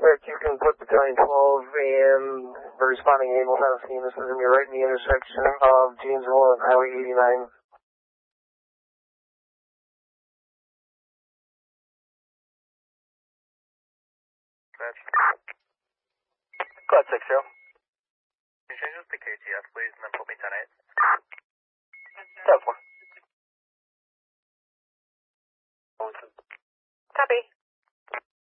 You can put battalion 12 and the responding able to have seen this is going to be right in the intersection of Janesville and Highway 89. Go ahead, 6-0. Can you change this to KTF, please, and then put me 10-8? 10-4. Copy.